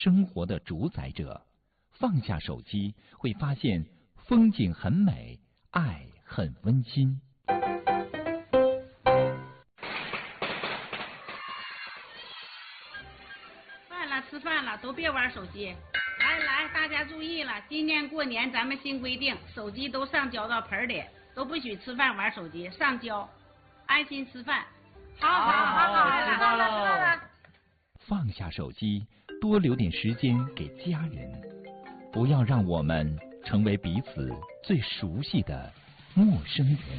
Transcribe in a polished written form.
生活的主宰者。放下手机，会发现风景很美，爱很温馨。 吃饭了，都别玩手机。来，大家注意了，今年过年咱们新规定，手机都上交到盆里，都不许吃饭玩手机，上交，安心吃饭。好， 知道了。 放下手机，多留点时间给家人，不要让我们成为彼此最熟悉的陌生人。